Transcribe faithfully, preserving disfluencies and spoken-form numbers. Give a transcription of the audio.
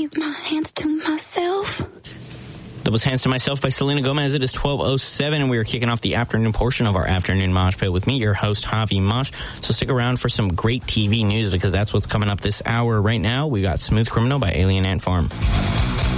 keep my hands to myself. That was Hands to Myself by Selena Gomez. It is twelve oh seven, and we are kicking off the afternoon portion of our afternoon Mosh Pit with me, your host, Javi Mosh. So stick around for some great T V news, because that's what's coming up this hour. Right now, we got Smooth Criminal by Alien Ant Farm.